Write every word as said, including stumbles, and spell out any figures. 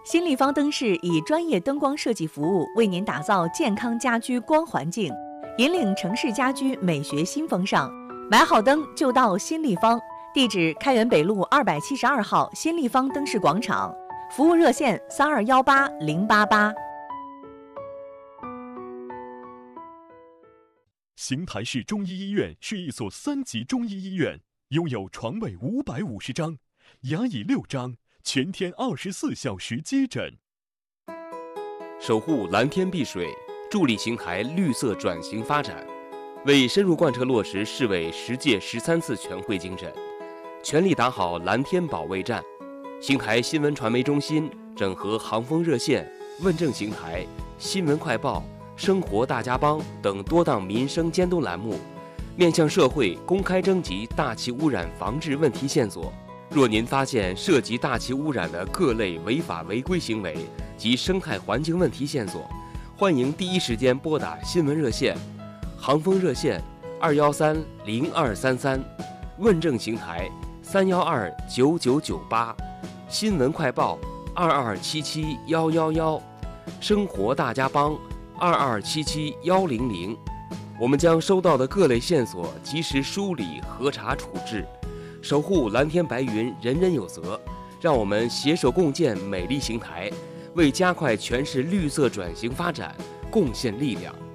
新立方灯饰以专业灯光设计服务，为您打造健康家居光环境，引领城市家居美学新风尚。买好灯就到新立方，地址开元北路二百七十二号新立方灯饰广场，服务热线三二幺八零八八。 邢台市中医医院是一所三级中医医院，拥有床位五百五十张，牙椅六张，全天二十四小时接诊。 守护蓝天碧水，助力邢台绿色转型发展，为深入贯彻落实市委十届十三次全会精神，全力打好蓝天保卫战。邢台新闻传媒中心整合航风热线、问政邢台、新闻快报、生活大家帮等多档民生监督栏目，面向社会公开征集大气污染防治问题线索。若您发现涉及大气污染的各类违法违规行为及生态环境问题线索，欢迎第一时间拨打新闻热线，航风热线二幺三零二三三，问政邢台三幺二九九九八，新闻快报二二七七幺幺幺，生活大家帮二二七七幺零零，我们将收到的各类线索及时梳理、核查、处置，守护蓝天白云，人人有责。让我们携手共建美丽邢台，为加快全市绿色转型发展贡献力量。